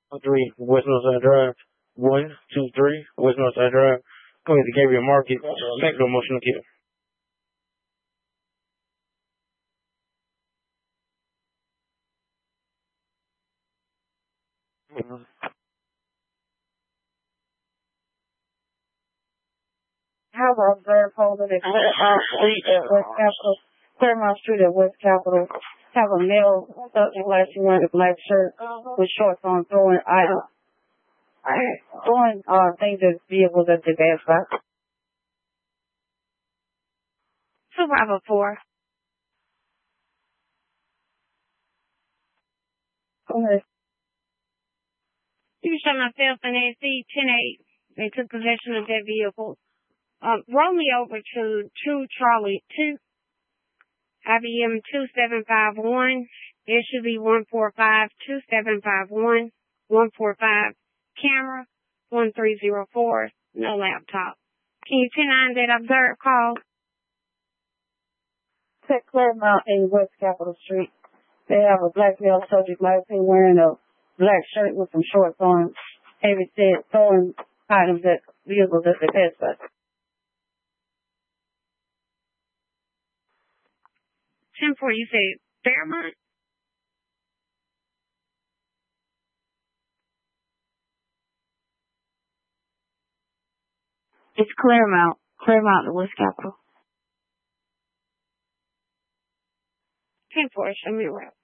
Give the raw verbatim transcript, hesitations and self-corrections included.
three West Northside Drive. One, two, three West Northside Drive. Go ahead to Gabriel Market. Back to emotional kill. How about observe holding at West Capitol, Claremont Street at West Capitol, have a male flashing wearing a black shirt with shorts on throwing items, throwing uh, things at vehicles at the gas stop. Two Bravo four. Okay. You shot myself and A C ten eight. They took possession of that vehicle. Um, roll me over to two Charlie two, I B M two seven five one. It should be one four five two seven five one, one four five. Camera one three zero four. No laptop. Can you ten nine that observed call? Check Claremont and West Capitol Street. They have a black male subject light pink wearing a black shirt with some shorts on. Heavy said throwing items at vehicles at the gas stop. ten four, you say Fairmont? It's Claremont. Claremont to West Capitol. ten four, show me around.